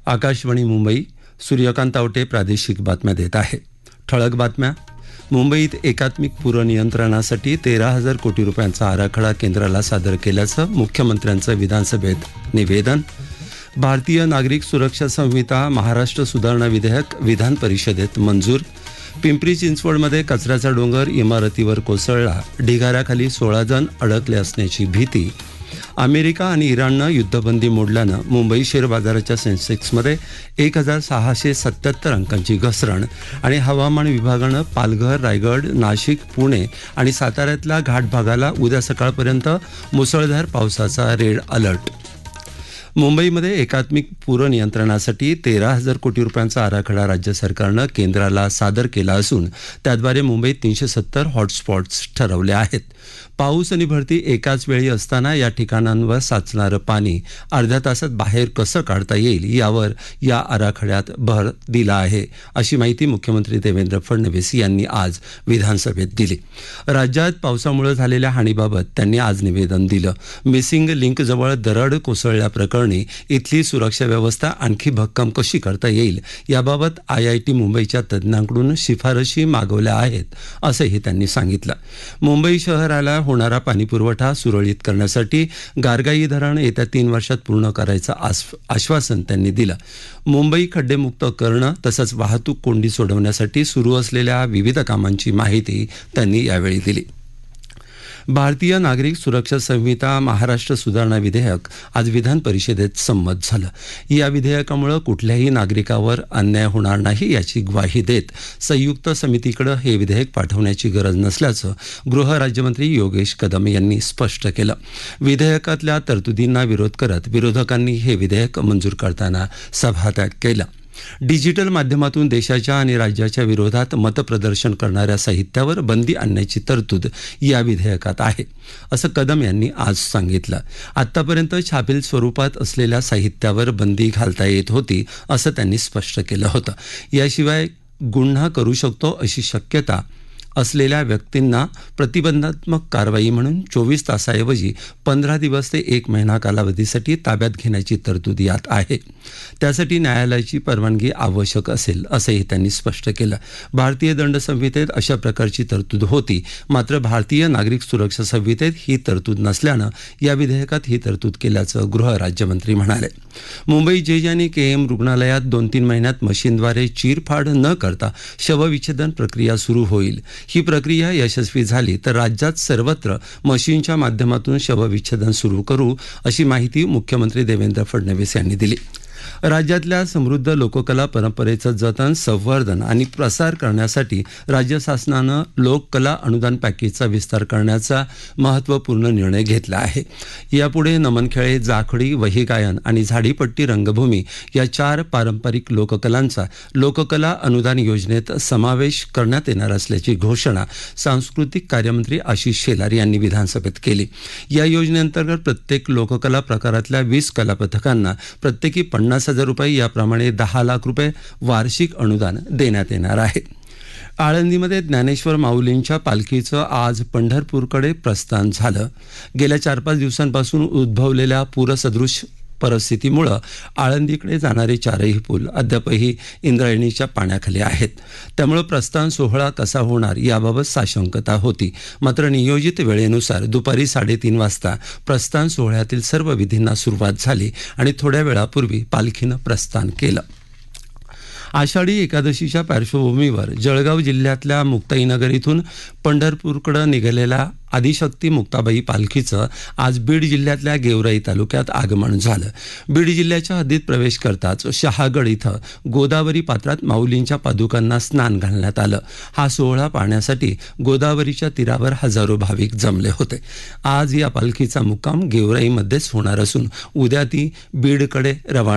आकाशवाणी मुंबई. सूर्यकांत आवटे प्रादेशिक बातम्या देत आहे. ठळक बातम्या. मुंबईत एकात्मिक पूरनियंत्रणासाठी 13,000 कोटी रुपयांचा आराखडा केंद्राला सादर केल्याचं मुख्यमंत्र्यांचं विधानसभेत निवेदन. भारतीय नागरिक सुरक्षा संहिता महाराष्ट्र सुधारणा विधेयक विधान परिषदेत मंजूर. पिंपरी चिंचवडमध्ये कचऱ्याचा डोंगर इमारतीवर कोसळला. ढिगाऱ्याखाली 16 जण अडकले असण्याची भीती. अमेरिका आणि इराणनं युद्धबंदी मोडल्यानं मुंबई शेअर बाजाराच्या सेन्सेक्समध्ये 1,677 अंकांची घसरण. आणि हवामान विभागानं पालघर, रायगड, नाशिक, पुणे आणि साताऱ्यातल्या घाट भागाला उद्या सकाळपर्यंत मुसळधार पावसाचा रेड अलर्ट. मुंबईमध्ये एकात्मिक पूरनियंत्रणासाठी 13,000 कोटी रुपयांचा आराखडा राज्य सरकारनं केंद्राला सादर केला असून त्याद्वारे मुंबईत 370 हॉटस्पॉट्स ठरवले आहेत. पाऊस आणि भरती एकाच वेळी असताना या ठिकाणांवर साचणारं पाणी अर्ध्या तासात बाहेर कसं काढता येईल यावर या आराखड्यात भर दिला आहे, अशी माहिती मुख्यमंत्री देवेंद्र फडणवीस यांनी आज विधानसभेत दिली. राज्यात पावसामुळे झालेल्या हानीबाबत त्यांनी आज निवेदन दिलं. मिसिंग लिंकजवळ दरड कोसळल्याप्रकरणी इथली सुरक्षा व्यवस्था आणखी भक्कम कशी करता येईल याबाबत IIT मुंबईच्या तज्ज्ञांकडून शिफारशी मागवल्या आहेत, असंही त्यांनी सांगितलं. मुंबई शहराला होणारा पाणीपुरवठा सुरळीत करण्यासाठी गारगाई धरण येत्या 3 वर्षात पूर्ण करायचं आश्वासन त्यांनी दिलं. मुंबई खड्डेमुक्त करणं तसंच वाहतूक कोंडी सोडवण्यासाठी सुरू असलेल्या विविध कामांची माहिती त्यांनी यावेळी दिली. भारतीय नागरिक सुरक्षा संहिता महाराष्ट्र सुधारणा विधेयक आज विधान परिषदेत संमत झालं. या विधेयकामुळे कुठल्याही नागरिकावर अन्याय होणार नाही याची ग्वाही देत संयुक्त समितीकडे हे विधेयक पाठवण्याची गरज नसल्याचं गृह राज्यमंत्री योगेश कदम यांनी स्पष्ट केलं. विधेयकातल्या तरतुदींना विरोध करत विरोधकांनी हे विधेयक मंजूर करताना सभात्याग केला. डिजिटल माध्यमातून देशाच्या आणि राज्याच्या विरोधात मतप्रदर्शन करणाऱ्या साहित्यावर बंदी आणण्याची तरतूद या विधेयकात आहे, असं कदम यांनी आज सांगितलं. आत्तापर्यंत छापील स्वरूपात असलेल्या साहित्यावर बंदी घालता येत होती, असं त्यांनी स्पष्ट केलं होतं. याशिवाय गुन्हा करू शकतो अशी शक्यता असलेल्या व्यक्तींना प्रतिबंधात्मक कारवाई म्हणून 24 तासाऐवजी 15 दिवस ते 1 महिना कालावधीसाठी ताब्यात घेण्याची तरतूद यात आहे. त्यासाठी न्यायालयाची परवानगी आवश्यक असेल, असंही त्यांनी स्पष्ट केलं. भारतीय दंड संहितेत अशा प्रकारची तरतूद होती, मात्र भारतीय नागरिक सुरक्षा संहितेत ही तरतूद नसल्यानं या विधेयकात ही तरतूद केल्याचं गृह राज्यमंत्री म्हणाले. मुंबई जेज आणि KM रुग्णालयात 2-3 महिन्यात मशीनद्वारे चीरफाड न करता शवविच्छेदन प्रक्रिया सुरू होईल. ही प्रक्रिया यशस्वी झाली तर राज्यात सर्वत्र मशीनच्या माध्यमातून शवविच्छेदन सुरू करू, अशी माहिती मुख्यमंत्री देवेंद्र फडणवीस यांनी दिली. राज्यातल्या समृद्ध लोककला परंपरेचं जतन, संवर्धन आणि प्रसार करण्यासाठी राज्य शासनानं लोककला अनुदान पॅकेजचा विस्तार करण्याचा महत्त्वपूर्ण निर्णय घेतला आहे. यापुढे नमनखेळे, जाखडी, वहीगायन आणि झाडीपट्टी रंगभूमी या 4 पारंपरिक लोककलांचा लोककला अनुदान योजनेत समावेश करण्यात येणार असल्याची घोषणा सांस्कृतिक कार्यमंत्री आशिष शेलार यांनी विधानसभेत केली. या योजनेअंतर्गत प्रत्येक लोककला प्रकारातल्या 20 कलापथकांना प्रत्येकी 50,000 रुपये याप्रमाणे 10 लाख रुपये वार्षिक अनुदान देण्यात येणार आहे. आळंदीमध्ये ज्ञानेश्वर माऊलींच्या पालखीचं आज पंढरपूरकडे प्रस्थान झालं. गेल्या 4-5 दिवसांपासून उद्भवलेल्या पूरसदृश परिस्थितीमुळं आळंदीकडे जाणारे 4ही पूल अद्यापही इंद्रायणीच्या पाण्याखाली आहेत. त्यामुळे प्रस्थान सोहळा कसा होणार याबाबत साशंकता होती. मात्र नियोजित वेळेनुसार दुपारी 3:30 वाजता प्रस्थान सोहळ्यातील सर्व विधींना सुरुवात झाली आणि थोड्या वेळापूर्वी पालखीनं प्रस्थान केलं. आषाढी एकादशीच्या पार्श्वभूमीवर जळगाव जिल्ह्यातल्या मुक्ताईनगर इथून पंढरपूरकडे निघालेल्या आदिशक्ती मुक्ताबाई पालखीचं आज बीड जिल्ह्यातल्या गेवराई तालुक्यात आगमन झालं. बीड जिल्ह्याच्या हद्दीत प्रवेश करताच शहागड इथं गोदावरी पात्रात माऊलींच्या पादुकांना स्नान घालण्यात आलं. हा सोहळा पाहण्यासाठी गोदावरीच्या तीरावर हजारो भाविक जमले होते. आज या पालखीचा मुक्काम गेवराईमध्येच होणार असून उद्या ती बीडकडे रवाना